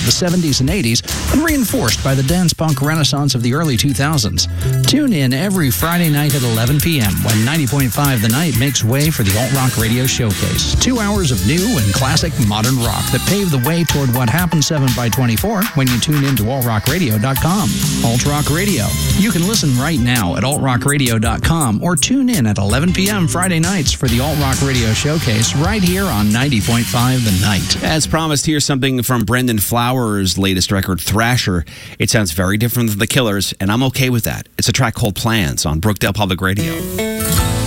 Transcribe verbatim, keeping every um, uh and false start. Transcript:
the seventies and eighties and reinforced by the dance punk renaissance of the early two thousands. Tune in every Friday night at eleven p.m. when ninety point five The Night makes way for the Alt Rock Radio Showcase. Two hours of new and classic modern rock that pave the way toward what happens seven by twenty-four when you tune in to alt rock radio dot com. Alt Rock Radio. You can listen right now at alt rock radio dot com or tune in at eleven p.m. Friday nights for the Alt Rock Radio Showcase right here on ninety point five The Night. As promised, here's something from Brendan Flowers' latest record, Thrasher. It sounds very different than The Killers, and I'm okay with that. It's a track called Plans on Brookdale Public Radio.